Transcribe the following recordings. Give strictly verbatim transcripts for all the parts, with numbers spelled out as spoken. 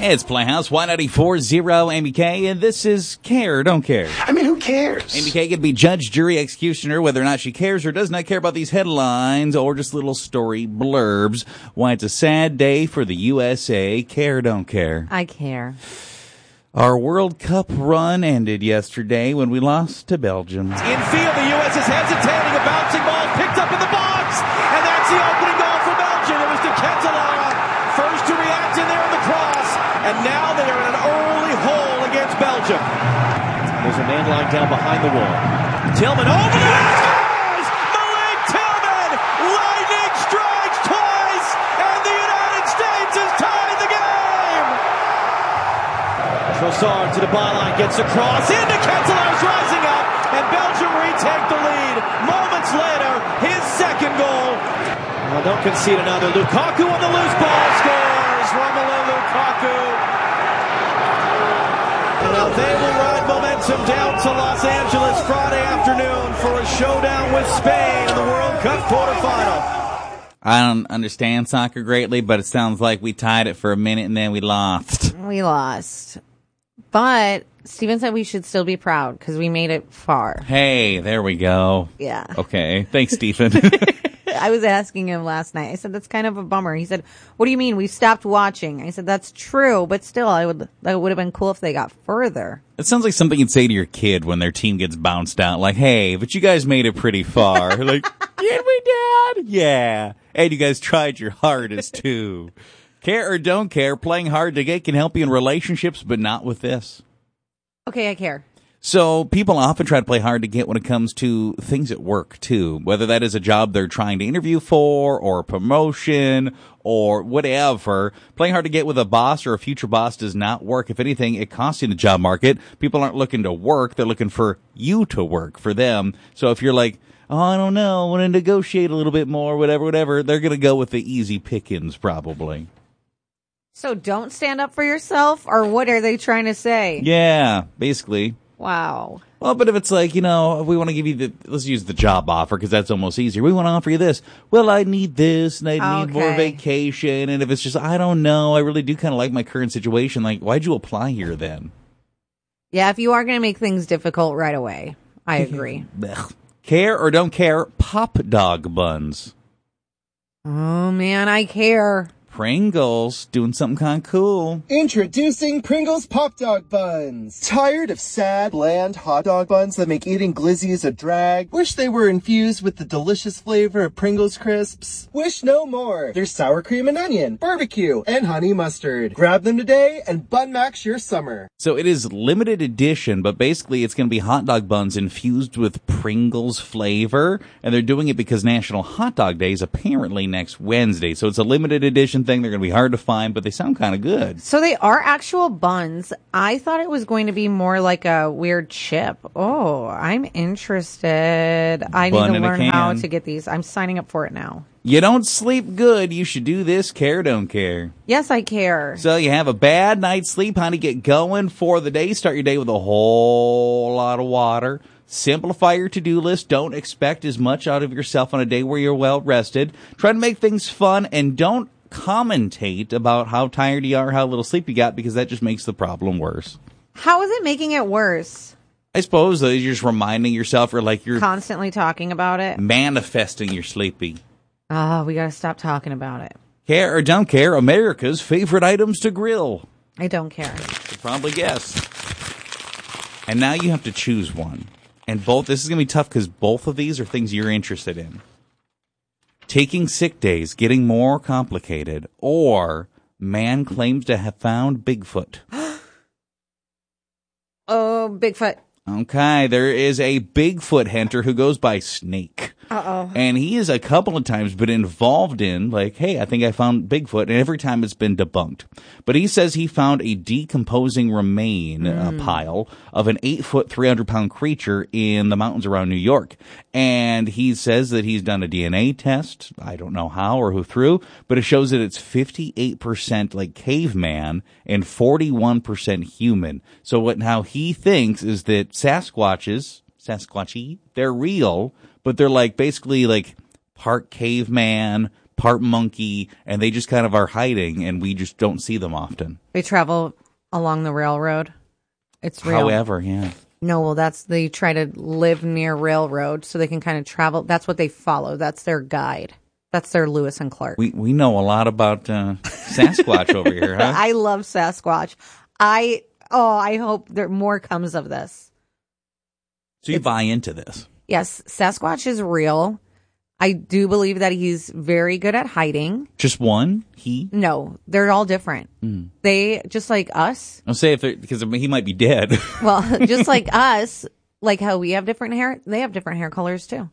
It's Playhouse one ninety-four point oh M B K, and this is Care or Don't Care. I mean, who cares? M B K can be judge, jury, executioner, whether or not she cares or does not care about these headlines or just little story blurbs. Why, it's a sad day for the U S A. Care or Don't Care. I care. Our World Cup run ended yesterday when we lost to Belgium. In field, the U S is hesitating. A bouncing ball picked up in the box, and that's the opening goal for Belgium. It was De Ketelaere, first to react in there on the cross, and now they are in an early hole against Belgium. There's a man lying down behind the wall. Tillman over the net, scores! Malik Tillman! Lightning strikes twice, and the United States has tied the game! Trossard to the byline, gets across, into Ketelaere's rising up, and Belgium retake the lead. Moments later, his second goal. Well, don't concede another. Lukaku on the loose ball, scores! Romelu Lukaku. Now they will ride momentum down to Los Angeles Friday afternoon for a showdown with Spain in the World Cup quarterfinal. I don't understand soccer greatly, but it sounds like we tied it for a minute and then we lost. We lost. But Steven said we should still be proud because we made it far. Hey, there we go. Yeah. Okay. Thanks, Stephen. I was asking him last night. I said, that's kind of a bummer. He said, what do you mean? We stopped watching. I said, that's true, but still, I would, that would have been cool if they got further. It sounds like something you'd say to your kid when their team gets bounced out. Like, hey, but you guys made it pretty far. Like, did we, Dad? Yeah. And you guys tried your hardest, too. Care or don't care, playing hard to get can help you in relationships, but not with this. Okay, I care. So people often try to play hard to get when it comes to things at work, too, whether that is a job they're trying to interview for or a promotion or whatever. Playing hard to get with a boss or a future boss does not work. If anything, it costs you in the job market. People aren't looking to work. They're looking for you to work for them. So if you're like, oh, I don't know, I want to negotiate a little bit more, whatever, whatever, they're going to go with the easy pickings probably. So don't stand up for yourself, or what are they trying to say? Yeah, basically. Wow. Well, but if it's like, you know, we want to give you the, let's use the job offer because that's almost easier. We want to offer you this. Well, I need this and I need Okay. more vacation. And if it's just, I don't know, I really do kind of like my current situation. Like, why'd you apply here then? Yeah, if you are going to make things difficult right away, I agree. Care or don't care, pop dog buns. Oh, man, I care. Pringles doing something kind of cool. Introducing Pringles Pop Dog Buns. Tired of sad, bland hot dog buns that make eating glizzies a drag? Wish they were infused with the delicious flavor of Pringles crisps? Wish no more. There's sour cream and onion, barbecue, and honey mustard. Grab them today and bun max your summer. So it is limited edition, but basically it's going to be hot dog buns infused with Pringles flavor. And they're doing it because National Hot Dog Day is apparently next Wednesday. So it's a limited edition thing. They're going to be hard to find, but they sound kind of good. So they are actual buns. I thought it was going to be more like a weird chip. Oh, I'm interested. I Bun need in to a learn how can. to get these. I'm signing up for it now. You don't sleep good. You should do this. Care or don't care. Yes, I care. So you have a bad night's sleep, honey. Get going for the day. Start your day with a whole lot of water. Simplify your to-do list. Don't expect as much out of yourself on a day where you're well rested. Try to make things fun and don't commentate about how tired you are, how little sleep you got, because that just makes the problem worse. How is it making it worse? I suppose that you're just reminding yourself, or like you're Constantly talking about it. manifesting you're sleepy. Oh, we got to stop talking about it. Care or don't care, America's favorite items to grill. I don't care. You probably guess. And now you have to choose one. And both, this is going to be tough because both of these are things you're interested in. Taking sick days, getting more complicated, or man claims to have found Bigfoot. Oh, Bigfoot. Okay, there is a Bigfoot hunter who goes by Snake. Uh-oh. And he is a couple of times been involved in, like, hey, I think I found Bigfoot, and every time it's been debunked. But he says he found a decomposing remain mm. uh, pile of an eight-foot, three hundred pound creature in the mountains around New York. And he says that he's done a D N A test. I don't know how or who through, but it shows that it's fifty-eight percent like caveman and forty-one percent human. So what how he thinks is that Sasquatches, Sasquatchy, they're real, but they're like basically like part caveman, part monkey, and they just kind of are hiding, and we just don't see them often. They travel along the railroad. It's real. However, yeah. No, well, that's, they try to live near railroad so they can kind of travel. That's what they follow. That's their guide. That's their Lewis and Clark. We we know a lot about uh, Sasquatch over here, huh? I love Sasquatch. I, oh, I hope there more comes of this. So you It's, buy into this? Yes, Sasquatch is real. I do believe that he's very good at hiding. Just one? He? No, they're all different. Mm. They, just like us. I'll say if they're, because I mean, he might be dead. Well, just like us, like how we have different hair, they have different hair colors too.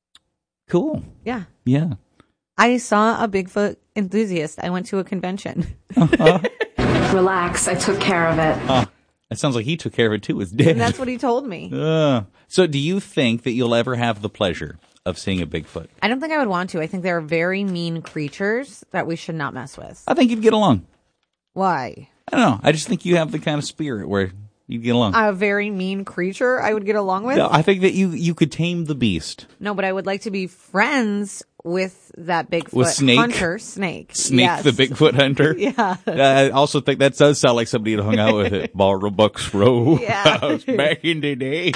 Cool. Yeah. Yeah. I saw a Bigfoot enthusiast. I went to a convention. Uh-huh. Relax, I took care of it. Uh, it sounds like he took care of it too. It's dead. And that's what he told me. Uh, so do you think that you'll ever have the pleasure of seeing a Bigfoot? I don't think I would want to. I think they're very mean creatures that we should not mess with. I think you'd get along. Why? I don't know. I just think you have the kind of spirit where you'd get along. A very mean creature I would get along with? No, I think that you, you could tame the beast. No, but I would like to be friends with that Bigfoot With Snake? hunter, Snake. Snake Yes. the Bigfoot hunter? Yeah. I also think that does sound like somebody who hung out with it. Barbucks Row Yeah. back in the day.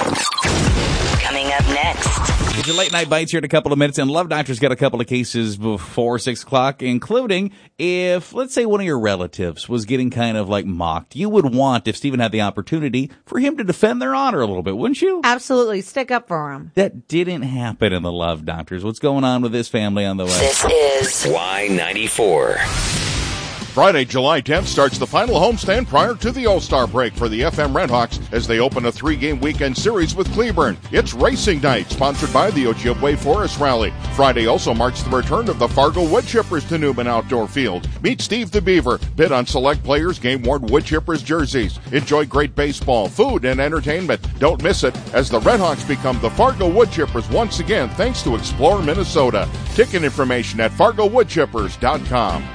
Coming up next. It's your late night bites here in a couple of minutes, and Love Doctor's got a couple of cases before six o'clock, including if, let's say, one of your relatives was getting kind of like mocked. You would want, if Stephen had the opportunity, for him to defend their honor a little bit, wouldn't you? Absolutely. Stick up for him. That didn't happen in the Love Doctors. What's going on with this family on the way? This is Y ninety-four. Friday, July tenth starts the final homestand prior to the All-Star break for the F M Redhawks as they open a three-game weekend series with Cleburne. It's racing night, sponsored by the Ojibwe Forest Rally. Friday also marks the return of the Fargo Woodchippers to Newman Outdoor Field. Meet Steve the Beaver. Bid on select players' game-worn Woodchippers jerseys. Enjoy great baseball, food, and entertainment. Don't miss it as the Redhawks become the Fargo Woodchippers once again thanks to Explore Minnesota. Ticket information at fargo woodchippers dot com.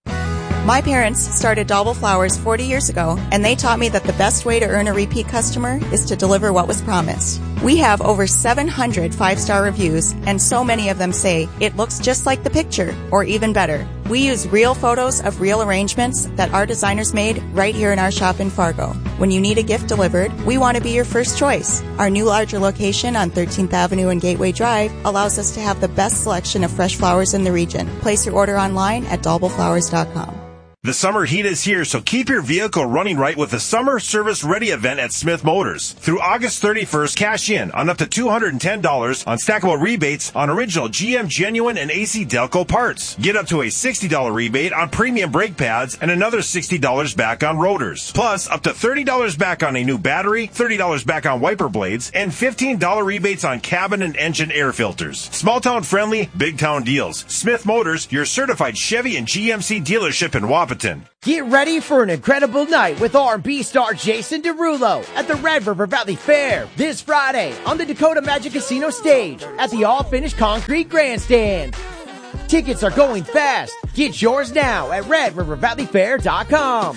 My parents started Dauble Flowers forty years ago, and they taught me that the best way to earn a repeat customer is to deliver what was promised. We have over seven hundred five-star reviews, and so many of them say, it looks just like the picture, or even better. We use real photos of real arrangements that our designers made right here in our shop in Fargo. When you need a gift delivered, we want to be your first choice. Our new larger location on thirteenth Avenue and Gateway Drive allows us to have the best selection of fresh flowers in the region. Place your order online at dauble flowers dot com. The summer heat is here, so keep your vehicle running right with the Summer Service Ready event at Smith Motors. Through August thirty-first, cash in on up to two hundred ten dollars on stackable rebates on original G M Genuine and A C Delco parts. Get up to a sixty dollars rebate on premium brake pads and another sixty dollars back on rotors. Plus, up to thirty dollars back on a new battery, thirty dollars back on wiper blades, and fifteen dollars rebates on cabin and engine air filters. Small town friendly, big town deals. Smith Motors, your certified Chevy and G M C dealership in Wapaton. Get ready for an incredible night with R and B star Jason Derulo at the Red River Valley Fair this Friday on the Dakota Magic Casino stage at the All Finished Concrete Grandstand. Tickets are going fast. Get yours now at red river valley fair dot com.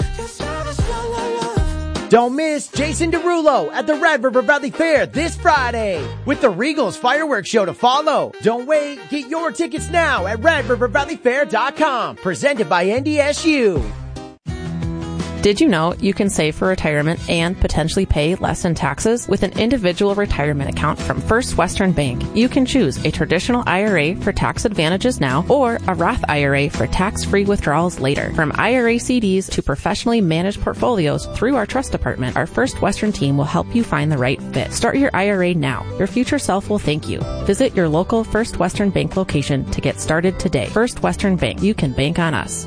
Don't miss Jason Derulo at the Red River Valley Fair this Friday with the Regals fireworks show to follow. Don't wait. Get your tickets now at red river valley fair dot com. Presented by N D S U. Did you know you can save for retirement and potentially pay less in taxes with an individual retirement account from First Western Bank? You can choose a traditional I R A for tax advantages now or a Roth I R A for tax-free withdrawals later. From I R A C Ds to professionally managed portfolios through our trust department, our First Western team will help you find the right fit. Start your I R A now. Your future self will thank you. Visit your local First Western Bank location to get started today. First Western Bank. You can bank on us.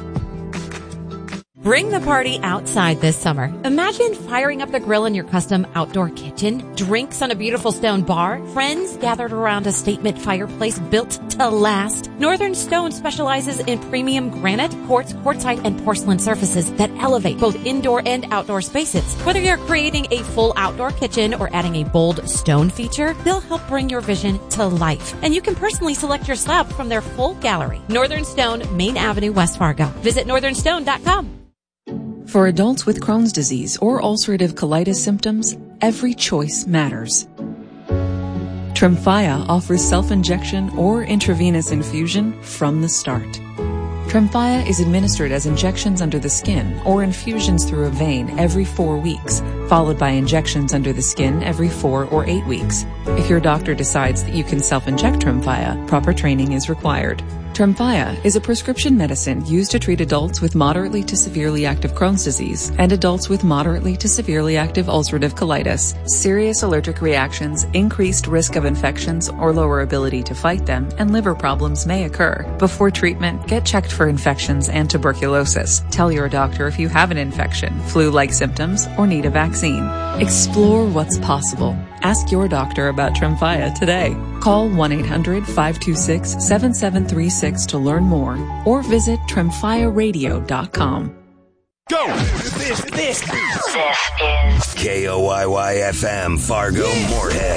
Bring the party outside this summer. Imagine firing up the grill in your custom outdoor kitchen, drinks on a beautiful stone bar, friends gathered around a statement fireplace built to last. Northern Stone specializes in premium granite, quartz, quartzite, and porcelain surfaces that elevate both indoor and outdoor spaces. Whether you're creating a full outdoor kitchen or adding a bold stone feature, they'll help bring your vision to life. And you can personally select your slab from their full gallery. Northern Stone, Main Avenue, West Fargo. Visit northern stone dot com. For adults with Crohn's disease or ulcerative colitis symptoms, every choice matters. Tremfya offers self-injection or intravenous infusion from the start. Tremfya is administered as injections under the skin or infusions through a vein every four weeks, followed by injections under the skin every four or eight weeks. If your doctor decides that you can self-inject Tremfya, proper training is required. Tremfya is a prescription medicine used to treat adults with moderately to severely active Crohn's disease and adults with moderately to severely active ulcerative colitis. Serious allergic reactions, increased risk of infections or lower ability to fight them, and liver problems may occur. Before treatment, get checked for infections and tuberculosis. Tell your doctor if you have an infection, flu-like symptoms, or need a vaccine. Explore what's possible. Ask your doctor about Tremfya today. Call one eight hundred five two six seven seven three six to learn more or visit tremfya radio dot com. Go! This, this, this is K O Y Y F M, Fargo, Moorhead.